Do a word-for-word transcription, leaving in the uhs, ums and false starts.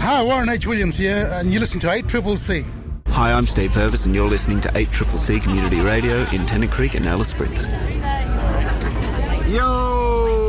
Hi, Warren H. Williams here, and you're listening to eight C C C. Hi, I'm Steve Purvis, and you're listening to eight C C C Community Radio in Tennant Creek and Alice Springs. Yo!